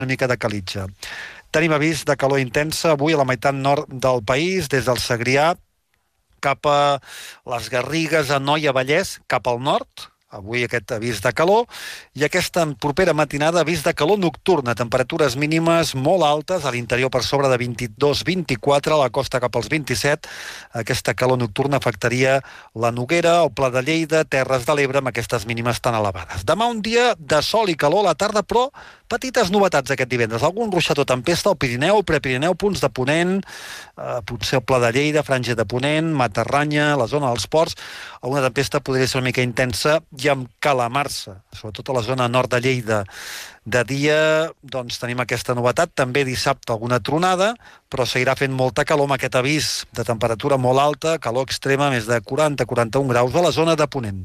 una mica de calitja. Tenim avís de calor intensa avui a la meitat nord del país, des del Segrià cap a les Garrigues, Anoia, Vallès, cap al nord. Avui aquest avís de calor, i aquesta propera matinada avís de calor nocturna, temperatures mínimes molt altes, a l'interior per sobre de 22-24, a la costa cap als 27. Aquesta calor nocturna afectaria la Noguera, el Pla de Lleida, Terres de l'Ebre, amb aquestes mínimes tan elevades. Demà un dia de sol i calor a la tarda, però petites novetats aquest divendres. Algun ruixat o tempesta al Pirineu, Prepirineu, punts de Ponent, potser el Pla de Lleida, Franja de Ponent, Matarranya, la zona dels ports. Alguna tempesta podria ser una mica intensa i amb calamarsa, sobretot a la zona nord de Lleida. De dia, doncs, tenim aquesta novetat. També dissabte alguna tronada, però seguirà fent molta calor amb aquest avís de temperatura molt alta, calor extrema, més de 40-41 graus a la zona de Ponent.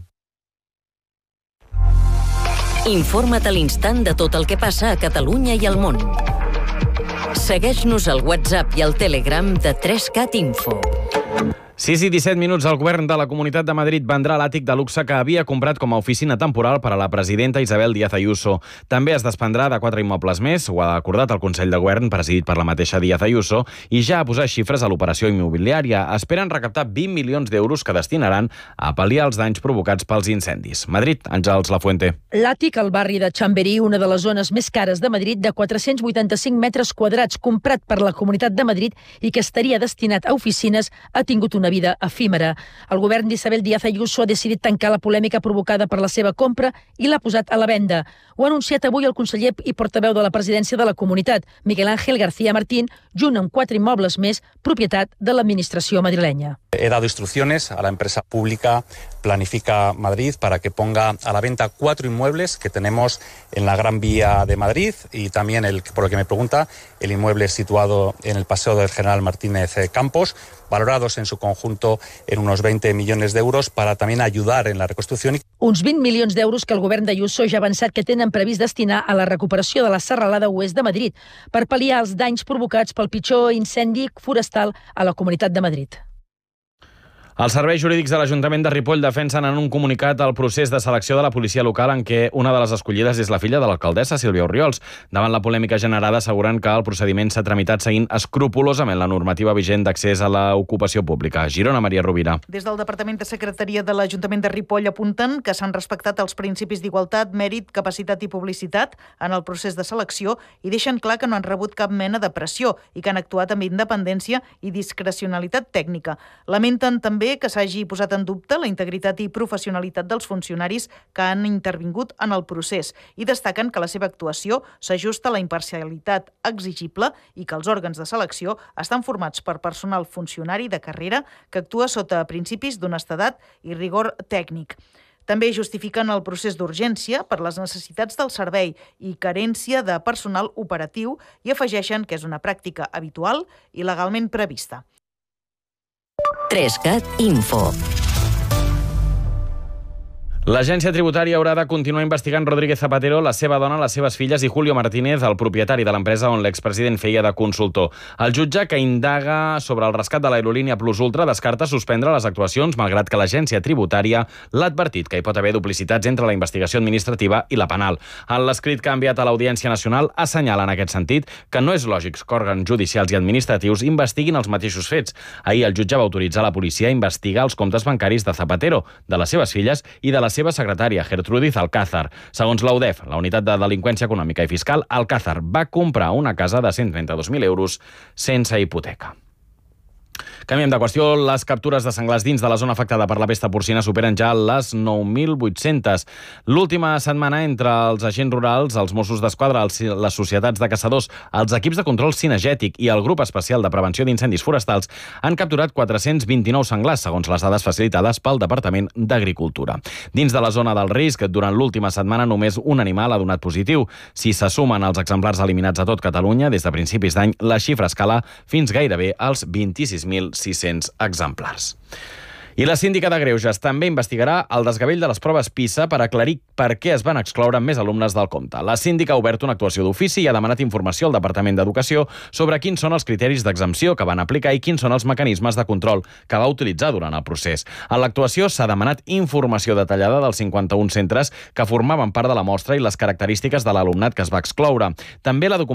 Informa't a l'instant de tot el que passa a Catalunya i al món. Segueix-nos al WhatsApp i al Telegram de 3CAT Info. 6 i 17 minuts. El govern de la Comunitat de Madrid vendrà l'àtic de luxe que havia comprat com a oficina temporal per a la presidenta Isabel Díaz Ayuso. També es desprendrà de 4 immobles més, ho ha acordat el Consell de Govern, presidit per la mateixa Díaz Ayuso, i ja ha posat xifres a l'operació immobiliària. Esperen recaptar 20 milions d'euros que destinaran a pal·liar els danys provocats pels incendis. Madrid, Àngels Lafuente. L'àtic al barri de Chamberí, una de les zones més cares de Madrid, de 485 metres quadrats, comprat per la Comunitat de Madrid i que estaria destinat a oficines, ha tingut una vida efímera. El govern d'Isabel Díaz Ayuso ha decidit tancar la polèmica provocada per la seva compra i l'ha posat a la venda. Ho ha anunciat avui el conseller i portaveu de la presidència de la Comunitat, Miguel Ángel García Martín, junt amb 4 immobles més, propietat de l'administració madrilenya. He dado instrucciones a la empresa pública Planifica Madrid para que ponga a la venta 4 inmuebles que tenemos en la Gran Vía de Madrid y también, por lo que me pregunta, el inmueble situado en el Paseo del General Martínez Campos, valorados en su conjunto en unos 20 millones d'euros para también ayudar en la reconstrucción. Uns 20 milions d'euros que el govern d'Ayuso ja ha avançat que tenen previst destinar a la recuperació de la serralada oest de Madrid per pal·liar els danys provocats pel pitjor incendi forestal a la Comunitat de Madrid. Els serveis jurídics de l'Ajuntament de Ripoll defensen en un comunicat el procés de selecció de la policia local en què una de les escollides és la filla de l'alcaldessa, Sílvia Orriols. Davant la polèmica generada, asseguren que el procediment s'ha tramitat seguint escrupolosament la normativa vigent d'accés a l'ocupació pública. Girona, Maria Rovira. Des del Departament de Secretaria de l'Ajuntament de Ripoll apunten que s'han respectat els principis d'igualtat, mèrit, capacitat i publicitat en el procés de selecció i deixen clar que no han rebut cap mena de pressió i que han actuat amb independència i discrecionalitat tècnica. Lamenten també que s'hagi posat en dubte la integritat i professionalitat dels funcionaris que han intervingut en el procés i destaquen que la seva actuació s'ajusta a la imparcialitat exigible i que els òrgans de selecció estan formats per personal funcionari de carrera que actua sota principis d'honestedat i rigor tècnic. També justifiquen el procés d'urgència per les necessitats del servei i carència de personal operatiu i afegeixen que és una pràctica habitual i legalment prevista. 3CAT Info. L'agència tributària haurà de continuar investigant Rodríguez Zapatero, la seva dona, les seves filles i Julio Martínez, el propietari de l'empresa on l'expresident feia de consultor. El jutge que indaga sobre el rescat de l'aerolínia Plus Ultra descarta suspendre les actuacions, malgrat que l'agència tributària l'ha advertit que hi pot haver duplicitats entre la investigació administrativa i la penal. En l'escrit que ha enviat a l'Audiència Nacional assenyala en aquest sentit que no és lògic que òrgans judicials i administratius investiguin els mateixos fets. Ahir el jutge va autoritzar la policia a investigar els comptes bancaris de Zapatero, de les seves filles i de la seva secretària, Gertrudis Alcázar. Segons la UDEF, la Unitat de Delinqüència Econòmica i Fiscal, Alcázar va comprar una casa de 132.000 euros sense hipoteca. Canviem de qüestió. Les captures de senglars dins de la zona afectada per la pesta porcina superen ja les 9.800. L'última setmana, entre els agents rurals, els Mossos d'Esquadra, les societats de caçadors, els equips de control cinegètic i el grup especial de prevenció d'incendis forestals han capturat 429 senglars, segons les dades facilitades pel Departament d'Agricultura. Dins de la zona del risc, durant l'última setmana només un animal ha donat positiu. Si se sumen els exemplars eliminats a tot Catalunya, des de principis d'any, la xifra escala fins gairebé als 26.600 exemplars. I la síndica de Greuges també investigarà el desgavell de les proves PISA per aclarir per què es van excloure més alumnes del compte. La síndica ha obert una actuació d'ofici i ha demanat informació al Departament d'Educació sobre quins són els criteris d'exempció que van aplicar i quins són els mecanismes de control que va utilitzar durant el procés. En l'actuació s'ha demanat informació detallada dels 51 centres que formaven part de la mostra i les característiques de l'alumnat que es va excloure. També la